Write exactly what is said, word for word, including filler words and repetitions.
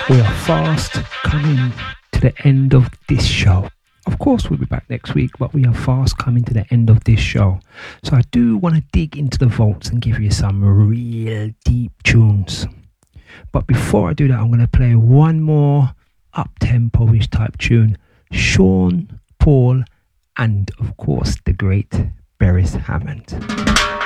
We are fast coming to the end of this show. Of course, we'll be back next week, but we are fast coming to the end of this show. So I do want to dig into the vaults and give you some real deep tunes. But before I do that, I'm going to play one more up-tempo-ish type tune. Sean Paul and, of course, the great Beres Hammond.